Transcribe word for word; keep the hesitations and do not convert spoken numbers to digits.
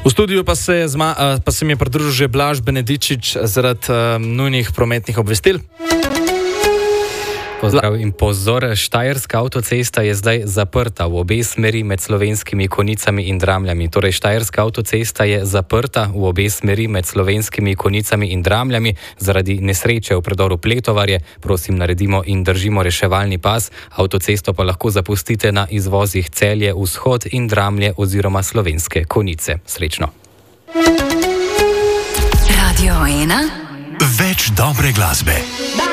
V studiu pa se, zma, pa se mi je pridružil že Blaž Benedičič zaradi um, nujnih prometnih obvestil. Pozdrav in pozor, Štajerska avtocesta je zdaj zaprta v obe smeri med Slovenskimi Konjicami in Dramljami. Torej, Štajerska avtocesta je zaprta v obe smeri med Slovenskimi Konjicami in Dramljami zaradi nesreče v predoru Pletovarje. Prosim, naredimo in držimo reševalni pas. Avtocesto pa lahko zapustite na izvozih Celje, Vzhod in Dramlje oziroma Slovenske Konjice. Srečno. Radio ena. Več dobre glasbe.